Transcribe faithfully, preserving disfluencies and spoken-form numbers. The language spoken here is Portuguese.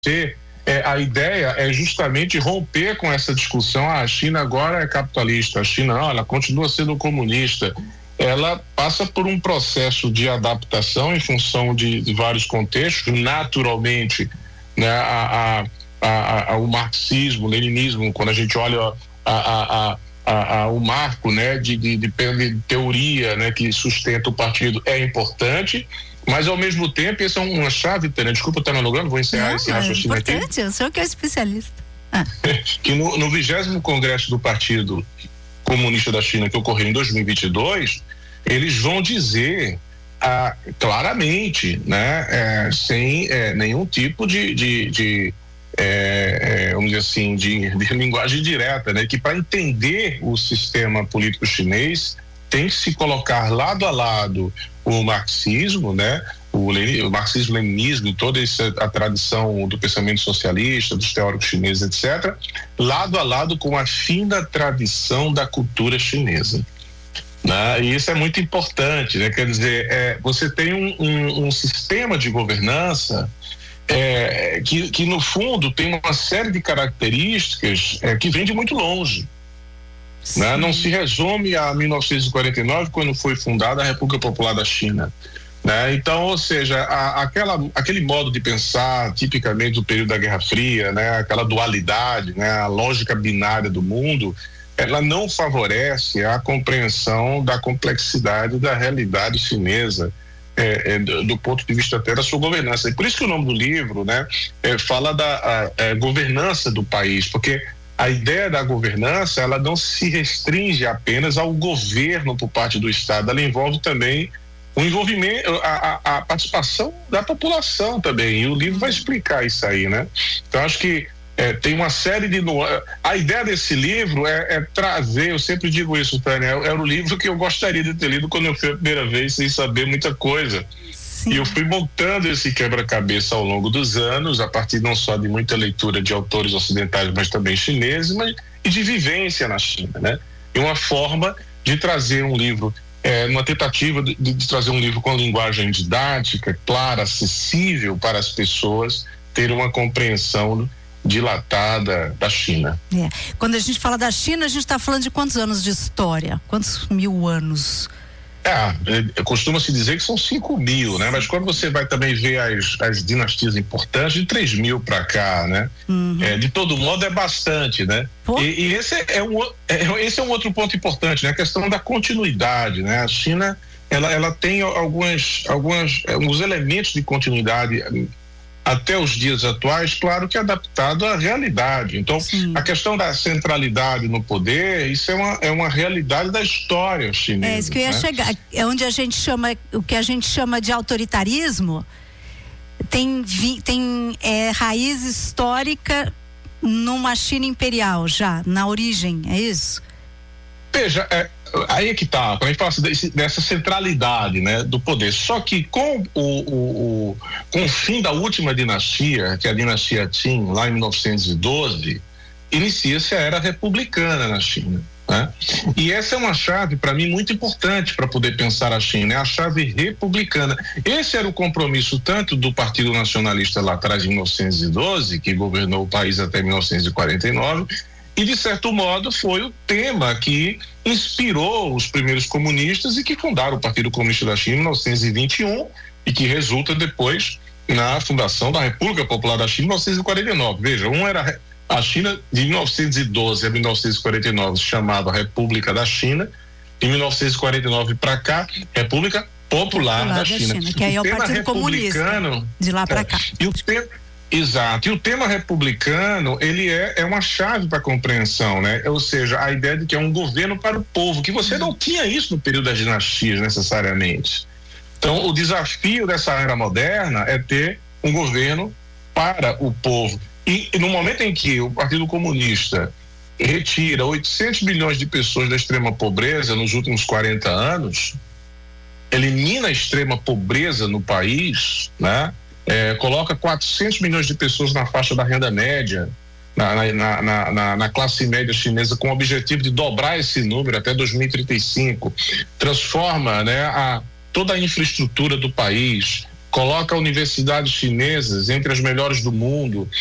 você, é, a ideia é justamente romper com essa discussão. Ah, a China agora é capitalista, a China não, ela continua sendo comunista. Ela passa por um processo de adaptação em função de, de vários contextos. Naturalmente, né, a, a, a, a, o marxismo, o leninismo, quando a gente olha a, a, a, a, a, o marco, né, de, de, de, de teoria, né, que sustenta o partido, é importante, mas ao mesmo tempo, essa é uma chave, Tânia, desculpa estar alongando, vou encerrar não, esse raciocínio aqui. É importante, eu sou que é especialista. Ah. Que no, no vigésimo Congresso do Partido Comunista da China, que ocorreu em dois mil e vinte e dois, eles vão dizer ah, claramente, né, é, sem é, nenhum tipo de, de, de é, é, vamos dizer assim, de, de linguagem direta, né, que para entender o sistema político chinês tem que se colocar lado a lado o marxismo, né, o, o marxismo-leninismo e toda essa a tradição do pensamento socialista, dos teóricos chineses, etcétera, lado a lado com a fina tradição da cultura chinesa. Né? E isso é muito importante, né? Quer dizer, é, você tem um, um, um sistema de governança é, que, que, no fundo, tem uma série de características é, que vem de muito longe. Né? Não se resume a mil novecentos e quarenta e nove, quando foi fundada a República Popular da China. Né? Então, ou seja, a, aquela, aquele modo de pensar tipicamente do período da Guerra Fria, né? Aquela dualidade, né? A lógica binária do mundo, ela não favorece a compreensão da complexidade da realidade chinesa, é, é, do, do ponto de vista até da sua governança. E por isso que o nome do livro, né, é, fala da a, a governança do país, porque a ideia da governança, ela não se restringe apenas ao governo por parte do Estado, ela envolve também o envolvimento, a, a, a participação da população também, e o livro vai explicar isso aí, né? Então, acho que É, tem uma série de... A ideia desse livro é, é trazer, eu sempre digo isso, Tânia, era o livro que eu gostaria de ter lido quando eu fui a primeira vez, sem saber muita coisa. Sim. E eu fui montando esse quebra-cabeça ao longo dos anos, a partir não só de muita leitura de autores ocidentais, mas também chineses, mas, e de vivência na China, né? E uma forma de trazer um livro, é, uma tentativa de, de trazer um livro com linguagem didática, clara, acessível para as pessoas terem uma compreensão dilatada da China. É. Quando a gente fala da China, a gente está falando de quantos anos de história? Quantos mil anos? É, costuma-se dizer que são cinco mil, né? Mas quando você vai também ver as, as dinastias importantes, de três mil para cá, né? Uhum. É, de todo modo é bastante, né? E, e esse, é um, é, esse é um outro ponto importante, né? A questão da continuidade, né? A China, ela, ela tem algumas, algumas, alguns elementos de continuidade até os dias atuais, claro que adaptado à realidade. Então, sim, a questão da centralidade no poder, isso é uma, é uma realidade da história chinesa. É isso que eu ia, né, chegar, é onde a gente chama, o que a gente chama de autoritarismo, tem, tem é, raiz histórica numa China imperial já, na origem, é isso? Veja, é, aí é que tá, quando a gente fala assim, desse, dessa centralidade, né, do poder, só que com o, o, o, com o fim da última dinastia, que é a dinastia Qin, lá em mil novecentos e doze, inicia-se a era republicana na China, né? E essa é uma chave, para mim, muito importante para poder pensar a China, é a chave republicana. Esse era o compromisso tanto do Partido Nacionalista lá atrás, em mil novecentos e doze, que governou o país até mil novecentos e quarenta e nove, e, de certo modo, foi o tema que inspirou os primeiros comunistas e que fundaram o Partido Comunista da China em mil novecentos e vinte e um e que resulta depois na fundação da República Popular da China em mil novecentos e quarenta e nove. Veja, um era a China de mil novecentos e doze a mil novecentos e quarenta e nove, se chamava República da China. Em mil novecentos e quarenta e nove para cá, República Popular, Popular da, da China. China. Que aí é o Partido Comunista de lá para cá. E o tema Exato, e o tema republicano, ele é, é uma chave para a compreensão, né? Ou seja, a ideia de que é um governo para o povo, que você não tinha isso no período das dinastias necessariamente. Então, o desafio dessa era moderna é ter um governo para o povo. E, e no momento em que o Partido Comunista retira oitocentos milhões de pessoas da extrema pobreza nos últimos quarenta anos, elimina a extrema pobreza no país, né? É, coloca quatrocentos milhões de pessoas na faixa da renda média, na, na, na, na, na classe média chinesa, com o objetivo de dobrar esse número até dois mil e trinta e cinco, transforma, né, a, toda a infraestrutura do país, coloca universidades chinesas entre as melhores do mundo,